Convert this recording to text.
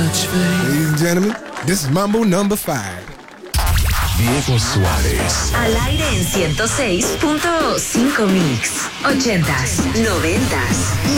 Ladies and gentlemen, this is Mambo number 5. Diego Suárez. Al aire en 106.5 Mix. 80s, 90s